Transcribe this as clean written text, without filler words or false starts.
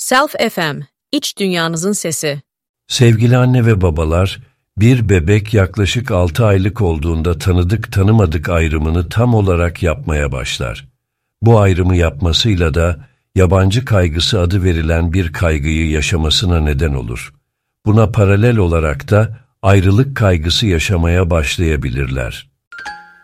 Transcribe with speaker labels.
Speaker 1: Self FM, iç dünyanızın sesi.
Speaker 2: Sevgili anne ve babalar, bir bebek yaklaşık 6 aylık olduğunda tanıdık tanımadık ayrımını tam olarak yapmaya başlar. Bu ayrımı yapmasıyla da yabancı kaygısı adı verilen bir kaygıyı yaşamasına neden olur. Buna paralel olarak da ayrılık kaygısı yaşamaya başlayabilirler.